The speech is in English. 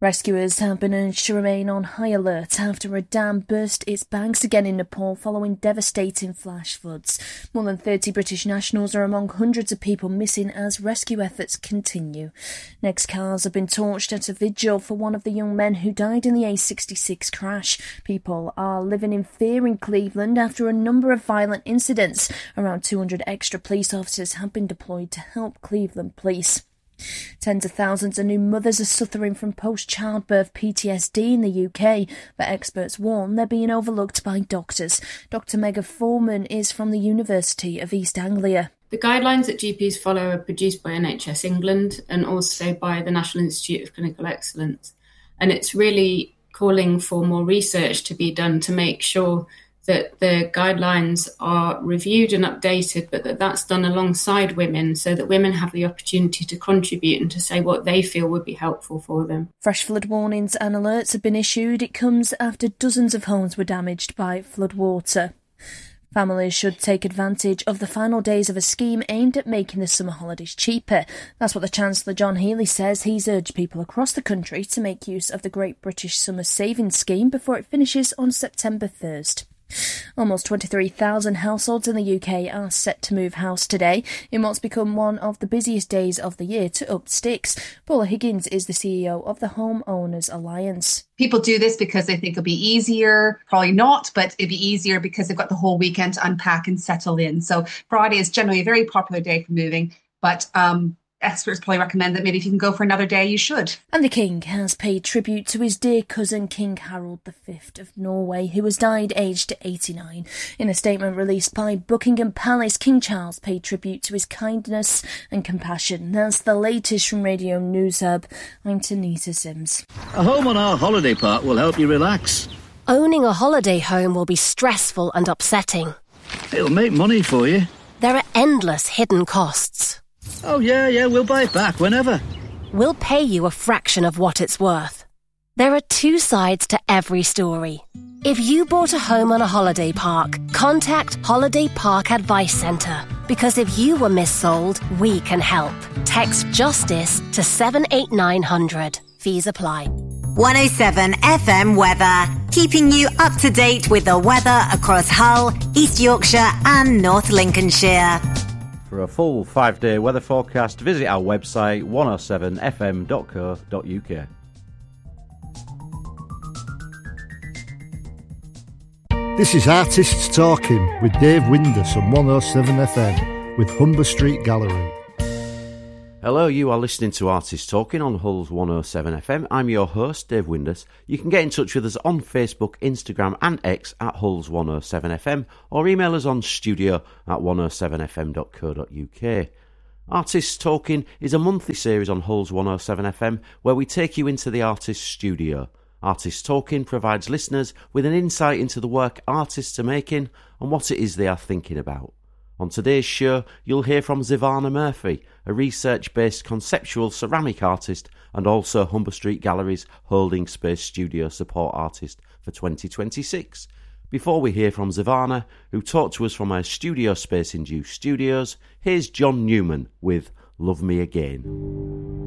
Rescuers have been urged to remain on high alert after a dam burst its banks again in Nepal following devastating flash floods. More than 30 British nationals are among hundreds of people missing as rescue efforts continue. Next cars have been torched at a vigil for one of the young men who died in the A66 crash. People are living in fear in Cleveland after a number of violent incidents. Around 200 extra police officers have been deployed to help Cleveland police. Tens of thousands of new mothers are suffering from post-childbirth PTSD in the UK, but experts warn they're being overlooked by doctors. Dr Megha Foreman is from the University of East Anglia. The guidelines that GPs follow are produced by NHS England and also by the National Institute of Clinical Excellence. And it's really calling for more research to be done to make sure that the guidelines are reviewed and updated, but that's done alongside women so that women have the opportunity to contribute and to say what they feel would be helpful for them. Fresh flood warnings and alerts have been issued. It comes after dozens of homes were damaged by floodwater. Families should take advantage of the final days of a scheme aimed at making the summer holidays cheaper. That's what the Chancellor John Healey says. He's urged people across the country to make use of the Great British Summer Savings Scheme before it finishes on September 1st. Almost 23,000 households in the UK are set to move house today in what's become one of the busiest days of the year to up sticks. Paula Higgins is the CEO of the Home Owners Alliance. People do this because they think it'll be easier. Probably not, but it'd be easier because they've got the whole weekend to unpack and settle in. So Friday is generally a very popular day for moving, but experts probably recommend that maybe if you can go for another day, you should. And the King has paid tribute to his dear cousin King Harold V of Norway, who has died aged 89. In a statement released by Buckingham Palace, King Charles paid tribute to his kindness and compassion. That's the latest from Radio News Hub. I'm Tanita Sims. A home on our holiday park will help you relax. Owning a holiday home will be stressful and upsetting. It'll make money for you. There are endless hidden costs. Oh, yeah, we'll buy it back whenever. We'll pay you a fraction of what it's worth. There are two sides to every story. If you bought a home on a holiday park, contact Holiday Park Advice Centre. Because if you were missold, we can help. Text JUSTICE to 78900. Fees apply. 107 FM weather, keeping you up to date with the weather across Hull, East Yorkshire and North Lincolnshire. For a full 5-day weather forecast, visit our website 107fm.co.uk. This is Artists Talking with Dave Windus on 107 FM with Humber Street Gallery. Hello, you are listening to Artists Talking on Hull's 107 FM. I'm your host, Dave Windus. You can get in touch with us on Facebook, Instagram and X at Hull's 107 FM or email us on studio@107fm.co.uk. Artists Talking is a monthly series on Hull's 107 FM where we take you into the artist's studio. Artists Talking provides listeners with an insight into the work artists are making and what it is they are thinking about. On today's show, you'll hear from Zivana Murphy, a research-based conceptual ceramic artist and also Humber Street Gallery's Holding Space Studio Support Artist for 2026. Before we hear from Zivana, who talked to us from her studio space in Juice Studios, here's John Newman with Love Me Again.